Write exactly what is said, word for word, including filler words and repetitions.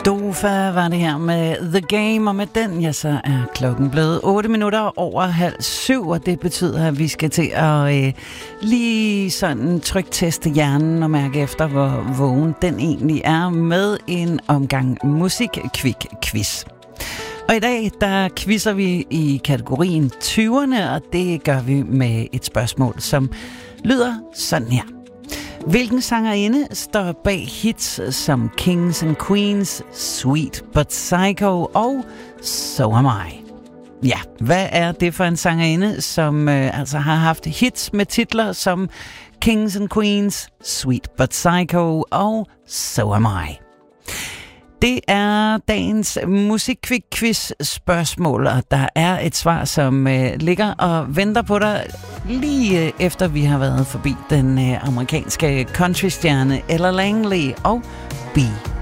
Dofa var det her med The Game, og med den, ja, så er klokken blevet otte minutter over halv syv, og det betyder, at vi skal til at øh, lige sådan trykteste hjernen og mærke efter, hvor vågen den egentlig er, med en omgang musik-kvik-quiz. Og i dag, der quizzer vi i kategorien tyverne, og det gør vi med et spørgsmål, som lyder sådan her. Hvilken sangerinde står bag hits som Kings and Queens, Sweet But Psycho og So Am I? Ja, hvad er det for en sangerinde, som øh, altså har haft hits med titler som Kings and Queens, Sweet But Psycho og So Am I? Det er dagens musikquiz spørgsmål, og der er et svar, som øh, ligger og venter på dig lige øh, efter vi har været forbi den øh, amerikanske countrystjerne Ella Langley og Be